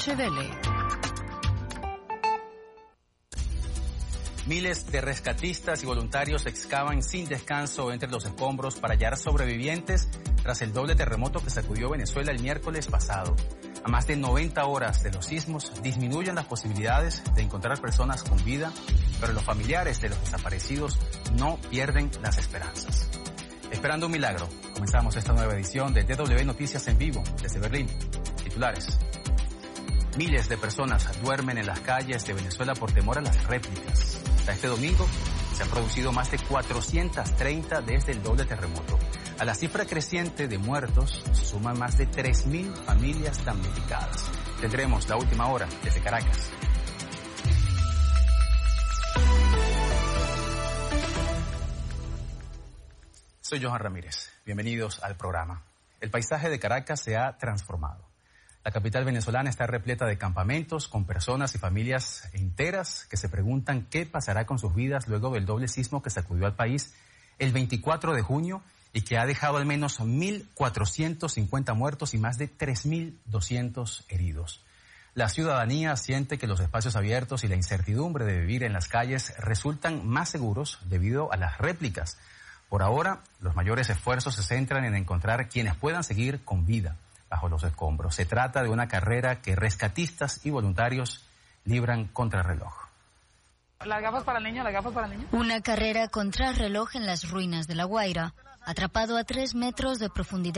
Deutsche Welle. Miles de rescatistas y voluntarios excavan sin descanso entre los escombros para hallar sobrevivientes tras el doble terremoto que sacudió Venezuela el miércoles pasado. A más de 90 horas de los sismos disminuyen las posibilidades de encontrar personas con vida, pero los familiares de los desaparecidos no pierden las esperanzas. Esperando un milagro, comenzamos esta nueva edición de DW Noticias en vivo desde Berlín. Titulares. Miles de personas duermen en las calles de Venezuela por temor a las réplicas. Hasta este domingo se han producido más de 430 desde el doble terremoto. A la cifra creciente de muertos se suman más de 3.000 familias damnificadas. Tendremos la última hora desde Caracas. Soy Johan Ramírez. Bienvenidos al programa. El paisaje de Caracas se ha transformado. La capital venezolana está repleta de campamentos con personas y familias enteras que se preguntan qué pasará con sus vidas luego del doble sismo que sacudió al país el 24 de junio y que ha dejado al menos 1.450 muertos y más de 3.200 heridos. La ciudadanía siente que los espacios abiertos y la incertidumbre de vivir en las calles resultan más seguros debido a las réplicas. Por ahora, los mayores esfuerzos se centran en encontrar quienes puedan seguir con vida bajo los escombros. Se trata de una carrera que rescatistas y voluntarios libran contrarreloj. Las gafas para el niño, las gafas para el niño. Una carrera contrarreloj en las ruinas de La Guaira, atrapado a 3 metros de profundidad.